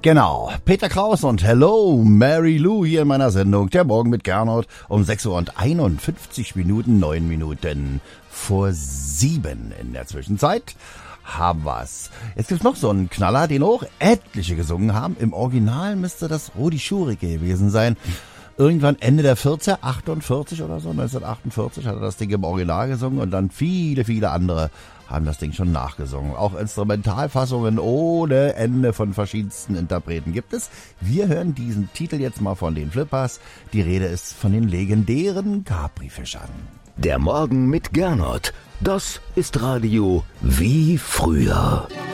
Genau, Peter Kraus und Hello Mary Lou hier in meiner Sendung. Der Morgen mit Gernot um 6:51 Minuten, 9 Minuten vor 7 in der Zwischenzeit. Haben wir's. Jetzt gibt's noch so einen Knaller, den auch etliche gesungen haben. Im Original müsste das Rudi Schurike gewesen sein. Irgendwann Ende der 40er, 48 oder so, 1948 hat er das Ding im Original gesungen und dann viele, viele andere haben das Ding schon nachgesungen. Auch Instrumentalfassungen ohne Ende von verschiedensten Interpreten gibt es. Wir hören diesen Titel jetzt mal von den Flippers. Die Rede ist von den legendären Capri-Fischern. Der Morgen mit Gernot. Das ist Radio wie früher.